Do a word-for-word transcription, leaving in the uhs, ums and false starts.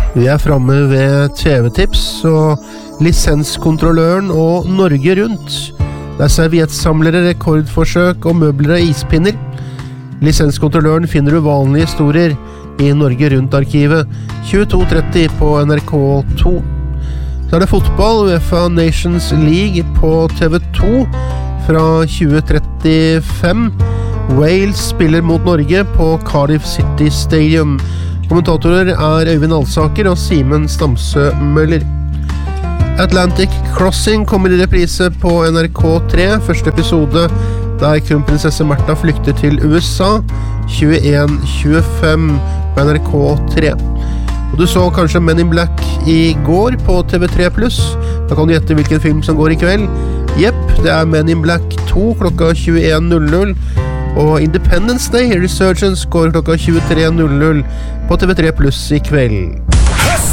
Vi er fremme ved T V-tips og lisenskontrolløren og Norge Rundt. Det er serviettsamlere, rekordforsøk og møbler og ispinner. Lisenskontrolløren finner uvanlige historier i Norge Rundt-arkivet tjueto tretti på N R K to. Så er det fotball, UEFA Nations League på T V to fra tjue trettifem. Wales spiller mot Norge på Cardiff City Stadium. Kommentatorer er Øyvind Alsaker og Simen Stamsø Møller. Atlantic Crossing kommer i reprise på N R K tre, første episode der kronprinsesse Märtha flykter til U S A, tjueen tjuefem på N R K tre. Og du så kanskje Men in Black i går på T V tre pluss. Da kan du gjette hvilken film som går i kveld. Jepp, det er Men in Black to klokka tjueen null null. Og Independence Day Resurgence går klokka tjuetre null null på T V tre pluss i kveld.